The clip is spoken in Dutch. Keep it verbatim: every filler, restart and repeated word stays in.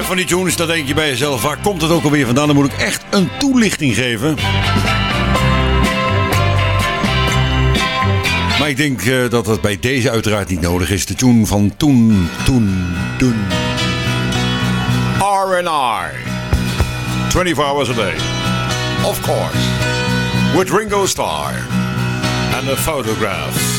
van die tunes, dan denk je bij jezelf, waar komt het ook alweer vandaan? Dan moet ik echt een toelichting geven. Maar ik denk uh, dat dat bij deze uiteraard niet nodig is. De tune van toen, toen, toen. R and I. twenty-four hours a day. Of course. With Ringo Starr. And a photograph.